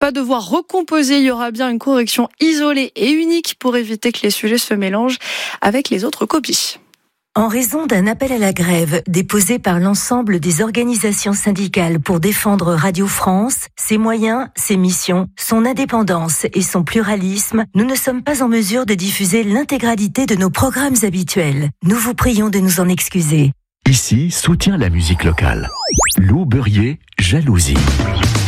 pas devoir recomposer, il y aura bien une correction isolée et unique pour éviter que les sujets se mélangent avec les autres copies. En raison d'un appel à la grève déposé par l'ensemble des organisations syndicales pour défendre Radio France, ses moyens, ses missions, son indépendance et son pluralisme, nous ne sommes pas en mesure de diffuser l'intégralité de nos programmes habituels. Nous vous prions de nous en excuser. Ici, soutient la musique locale. Lou Beurier, Jalousie.